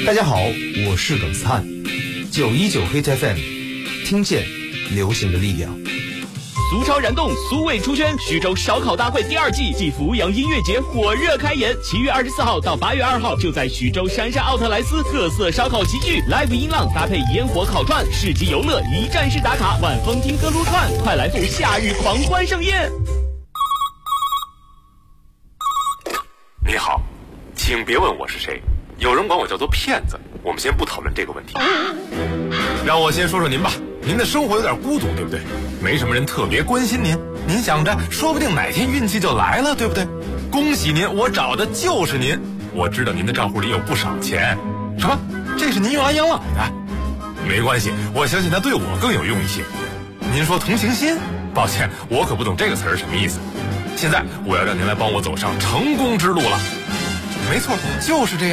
大家好，我是耿斯坦，919 Hit FM， 听见流行的力量。 俗潮燃动，苏味出圈，徐州烧烤大会第2季暨阜阳音乐节火热开演，7月24号到8月2号，就在徐州杉杉奥特莱斯特色烧烤齐聚 ，live 音浪搭配烟火烤串，市集游乐一站式打卡，晚风听歌撸串，快来赴夏日狂欢盛宴！ 你好，请别问我是谁，有人管我叫做骗子，我们先不讨论这个问题。让我先说说您吧，您的生活有点孤独，对不对？没什么人特别关心您，您想着说不定哪天运气就来了，对不对？恭喜您，我找的就是您。我知道您的账户里有不少钱。什么？这是您用来养老的？没关系，我相信他对我更有用一些。您说同情心？抱歉，我可不懂这个词儿什么意思。现在我要让您来帮我走上成功之路了。没错，就是这样。